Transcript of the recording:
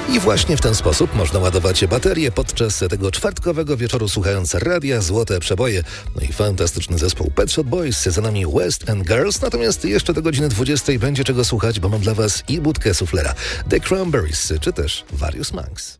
I właśnie w ten sposób można ładować baterie podczas tego czwartkowego wieczoru, słuchając radia Złote Przeboje. No i fantastyczny zespół Pet Shop Boys, za nami West End Girls. Natomiast jeszcze do godziny 20 będzie czego słuchać, bo mam dla Was i budkę suflera, The Cranberries, czy też Various Monks.